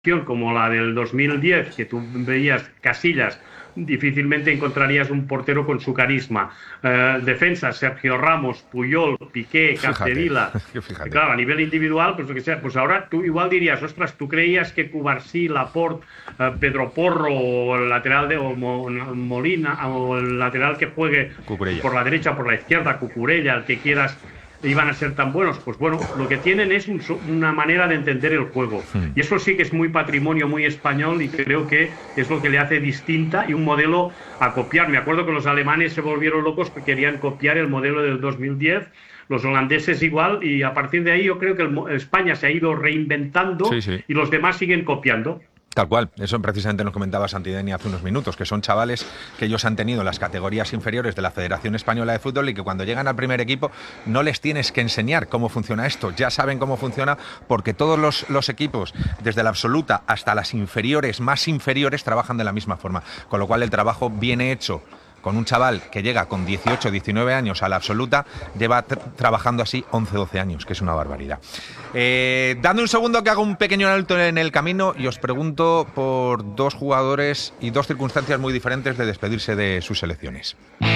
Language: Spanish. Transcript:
como la del 2010, que tú veías Casillas, difícilmente encontrarías un portero con su carisma. Defensa, Sergio Ramos, Puyol, Piqué, Fíjate, Capdevila. fíjate. Claro, a nivel individual, pues lo que sea, pues ahora tú igual dirías, ostras, tú creías que Cubarsí, Laporte, Pedro Porro, o el lateral de Molina, o el lateral que juegue Cucurella. por la derecha o por la izquierda, Cucurella, el que quieras, iban a ser tan buenos. Pues bueno, lo que tienen es una manera de entender el juego. Hmm. Y eso sí que es muy patrimonio, muy español, y creo que es lo que le hace distinta y un modelo a copiar. Me acuerdo que los alemanes se volvieron locos porque querían copiar el modelo del 2010, los holandeses igual, y a partir de ahí yo creo que España se ha ido reinventando Sí, sí. y los demás siguen copiando. Tal cual, eso precisamente nos comentaba Santideni hace unos minutos, que son chavales que ellos han tenido en las categorías inferiores de la Federación Española de Fútbol y que cuando llegan al primer equipo no les tienes que enseñar cómo funciona esto, ya saben cómo funciona porque todos los equipos, desde la absoluta hasta las inferiores, más inferiores, trabajan de la misma forma, con lo cual el trabajo viene hecho con un chaval que llega con 18, 19 años a la absoluta, lleva trabajando así 11, 12 años, que es una barbaridad. Dando un segundo que hago un pequeño alto en el camino y os pregunto por dos jugadores y dos circunstancias muy diferentes de despedirse de sus selecciones.